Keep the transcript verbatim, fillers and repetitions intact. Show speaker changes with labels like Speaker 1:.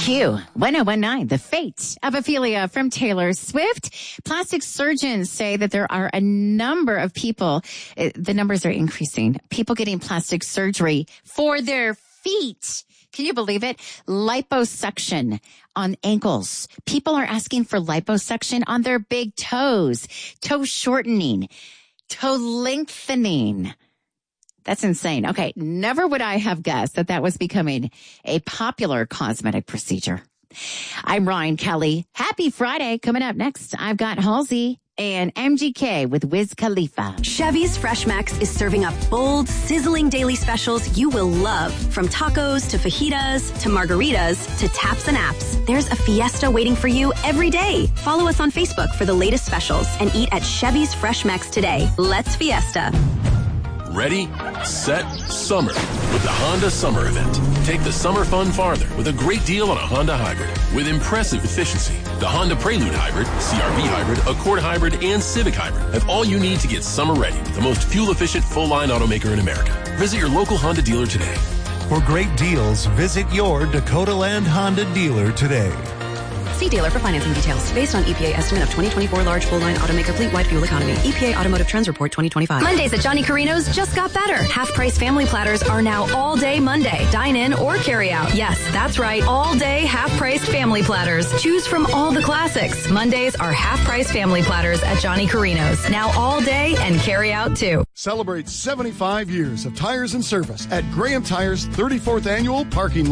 Speaker 1: Q one oh one nine, The Fate of Ophelia from Taylor Swift. Plastic surgeons say that there are a number of people, uh, the numbers are increasing, people getting plastic surgery for their feet. Can you believe it? Liposuction on ankles. People are asking for liposuction on their big toes, toe shortening, toe lengthening. That's insane. Okay, never would I have guessed that that was becoming a popular cosmetic procedure. I'm Ryan Kelly. Happy Friday. Coming up next, I've got Halsey and M G K with Wiz Khalifa.
Speaker 2: Chevy's Fresh Max is serving up bold, sizzling daily specials you will love. From tacos to fajitas to margaritas to taps and apps, there's a fiesta waiting for you every day. Follow us on Facebook for the latest specials and eat at Chevy's Fresh Max today. Let's fiesta.
Speaker 3: Ready, set, summer with the Honda Summer Event. Take the summer fun farther with a great deal on a Honda Hybrid with impressive efficiency. The Honda Prelude Hybrid, C R V Hybrid, Accord Hybrid, and Civic Hybrid have all you need to get summer ready with the most fuel-efficient full-line automaker in America. Visit your local Honda dealer today.
Speaker 4: For great deals, visit your Dakota Land Honda dealer today.
Speaker 2: See dealer for financing details. Based on E P A estimate of twenty twenty-four large full-line automaker fleet-wide fuel economy. E P A Automotive Trends Report twenty twenty-five. Mondays at Johnny Carino's just got better. Half-price family platters are now all-day Monday. Dine-in or carry-out. Yes, that's right. All-day half-priced family platters. Choose from all the classics. Mondays are half-price family platters at Johnny Carino's. Now all-day and carry-out too.
Speaker 5: Celebrate seventy-five years of tires and service at Graham Tires' thirty-fourth Annual Parking Lot.